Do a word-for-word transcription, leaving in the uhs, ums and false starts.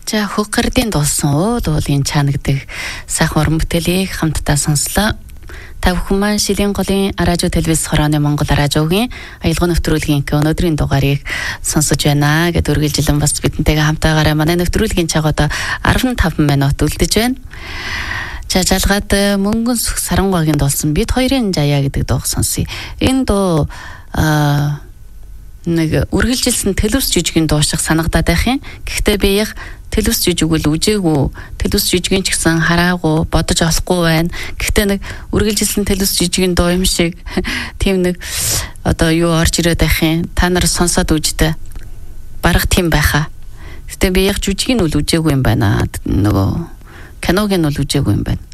За хөггөрдийн дуулсан уу дуулын чанагдаг сайхан уран бүтээлийг хамтдаа сонслоо. Та бүхэн маань Шилийн голын радио телевиз хорооны Монгол радиогийн аялал нэвтрүүлгийн өнөөдрийн дугаарыг сонсож байна гэд үргэлжилэн бас бидэнтэйгээ хамтаагаараа манай нэвтрүүлгийн цаг одоо арван таван минут үлдэж байна. За жалгаад мөнгөн сүх сарангагийн дуулсан бид хоёрын жаяа гэдэг дуу сонсъё. Энэ дуу аа нэг үргэлжилсэн телевиз жижигэн дуу шиг санагдаад байх юм. Гэхдээ би яг телевиз жижиг үл үжээгүй, телевиз жижигэн ч гэсэн хараагүй, бодож олохгүй байна. Гэхдээ нэг үргэлжилсэн телевиз жижигэн дуу юм шиг тийм нэг одоо юу орж ирээд байх юм. Та нар сонсоод үждэ. Бараг тийм байхаа. Гэхдээ би яг жижигэн үл үжээгүй юм байна. Нөгөө киног нь үл үжээгүй юм байна.